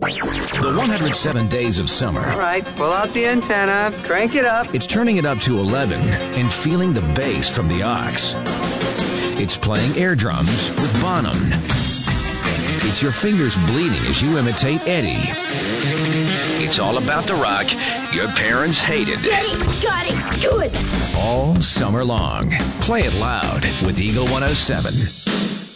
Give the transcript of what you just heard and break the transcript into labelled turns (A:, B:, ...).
A: The 107 days of summer.
B: All right, pull out the antenna, crank it up.
A: It's turning it up to 11 and feeling the bass from the aux. It's playing air drums with Bonham. It's your fingers bleeding as you imitate Eddie. It's all about the rock your parents hated.
C: Get it, got it, good.
A: All summer long. Play it loud with Eagle 107.